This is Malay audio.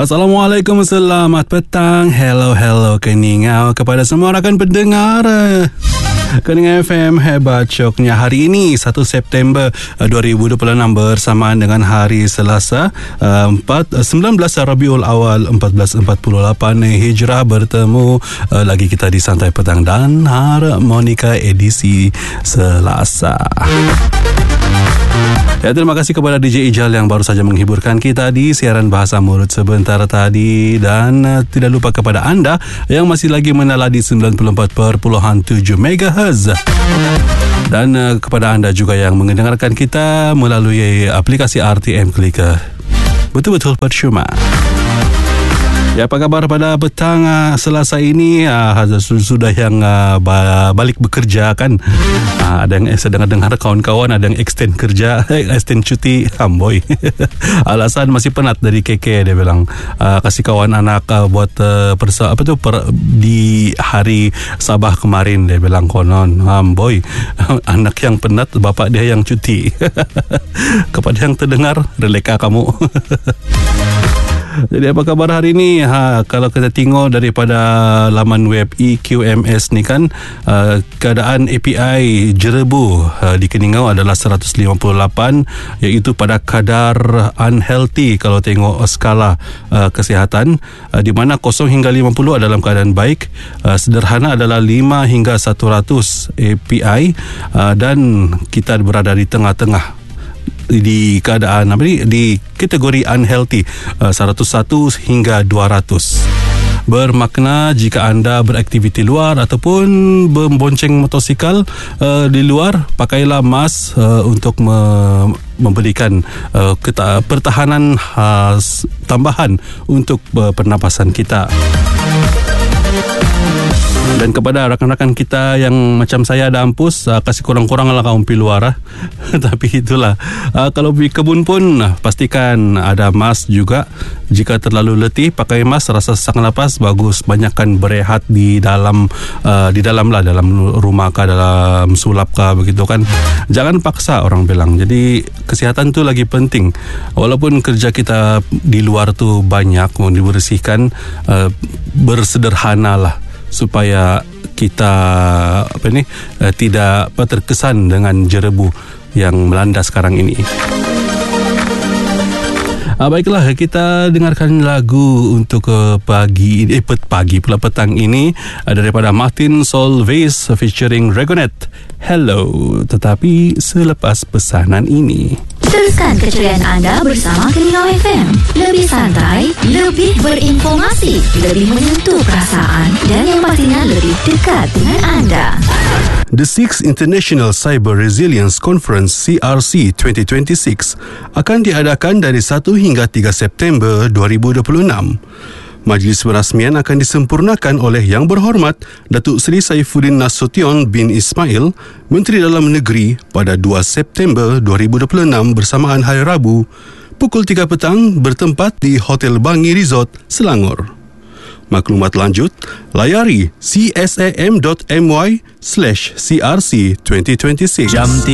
Assalamualaikum, selamat petang. Hello keningau kepada semua rakan pendengar Kening FM Hebat Syoknya. Hari ini 1 September 2026 bersamaan dengan hari Selasa 19 Rabiul Awal 1448 Hijrah. Bertemu lagi kita di Santai Petang dan Harmonika edisi Selasa. Ya, terima kasih kepada DJ Ijal yang baru saja menghiburkan kita di siaran Bahasa Mulut sebentar tadi. Dan tidak lupa kepada anda yang masih lagi menala di 94.7 MHz. Dan kepada anda juga yang mendengarkan kita melalui aplikasi RTM Clicker. Betul-betul percuma. Ya, apa kabar pada petang Selasa ini? Sudah yang balik bekerja kan? Ada yang sedang dengar kawan-kawan, ada yang extend kerja, extend cuti, amboi. Alasan masih penat dari KK, dia bilang. Kasih kawan anak buat di hari Sabah kemarin, dia bilang konon, amboi. Anak yang penat, bapak dia yang cuti. Kepada yang terdengar, releka kamu. Jadi apa kabar hari ini? Kalau kita tengok daripada laman web EQMS ni kan, keadaan API jerebu di Keningau adalah 158, iaitu pada kadar unhealthy kalau tengok skala kesihatan, di mana 0 hingga 50 adalah dalam keadaan baik, sederhana adalah 5 hingga 100 API, dan kita berada di tengah-tengah di keadaan di kategori unhealthy, 101 hingga 200. Bermakna jika anda beraktiviti luar ataupun membonceng motosikal di luar, pakailah mask untuk memberikan pertahanan tambahan untuk pernafasan kita. Dan kepada rakan-rakan kita yang macam saya ada ampus, kasih kurang-kurang lah kaum pergi luar. Tapi itulah, kalau pergi kebun pun pastikan ada mask juga. Jika terlalu letih, pakai mask. Rasa sesak napas, bagus. Banyakkan berehat di dalam dalam rumah kah, dalam sulap kah, begitu kan. Jangan paksa, orang bilang. Jadi kesihatan tu lagi penting. Walaupun kerja kita di luar tu banyak mau dibersihkan, bersederhana lah, supaya kita tidak terkesan dengan jerebu yang melanda sekarang ini. Baiklah, kita dengarkan lagu untuk petang ini daripada Martin Solveig featuring Regonette, Hello. Tetapi selepas pesanan ini. Teruskan keceriaan anda bersama Keningau FM. Lebih santai, lebih berinformasi, lebih menyentuh perasaan, dan yang pastinya lebih dekat dengan anda. The 6th International Cyber Resilience Conference CRC 2026 akan diadakan dari 1 hingga 3 September 2026. Majlis perasmian akan disempurnakan oleh Yang Berhormat Datuk Seri Saifuddin Nasution bin Ismail, Menteri Dalam Negeri, pada 2 September 2026 bersamaan Hari Rabu, pukul 3 petang, bertempat di Hotel Bangi Resort, Selangor. Maklumat lanjut, layari csam.my/CRC 2026.